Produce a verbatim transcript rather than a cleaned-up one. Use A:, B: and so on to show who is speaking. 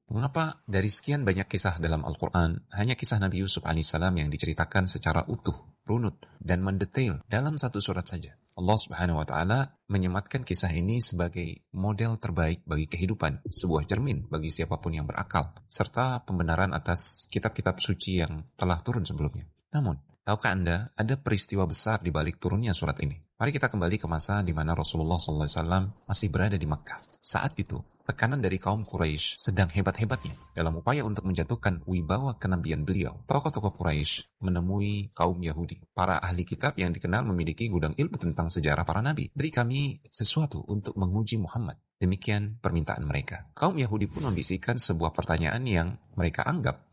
A: Mengapa dari sekian banyak kisah dalam Al-Quran, hanya kisah Nabi Yusuf alaihissalam yang diceritakan secara utuh, runut, dan mendetail dalam satu surat saja? Allah Subhanahu wa Ta'ala menyematkan kisah ini sebagai model terbaik bagi kehidupan, sebuah cermin bagi siapapun yang berakal, serta pembenaran atas kitab-kitab suci yang telah turun sebelumnya. Namun, tahukah Anda ada peristiwa besar di balik turunnya surat ini? Mari kita kembali ke masa di mana Rasulullah shallallahu alaihi wasallam masih berada di Makkah. Saat itu, tekanan dari kaum Quraisy sedang hebat-hebatnya dalam upaya untuk menjatuhkan wibawa kenabian beliau. Tokoh-tokoh Quraisy menemui kaum Yahudi, para ahli kitab yang dikenal memiliki gudang ilmu tentang sejarah para nabi. Beri kami sesuatu untuk menguji Muhammad. Demikian permintaan mereka. Kaum Yahudi pun membisikan sebuah pertanyaan yang mereka anggap